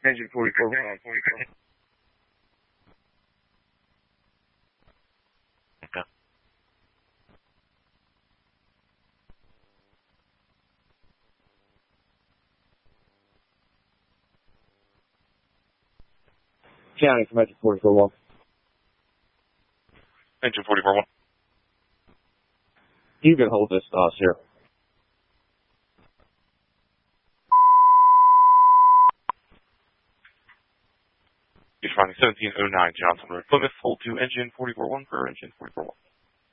Engine 44, ran on 44. Okay. County from engine 44-1. Engine 44-1. You can hold this, sir. You're finding 1709 Johnson Road, Plymouth, hold to engine 44-1 for engine 44-1.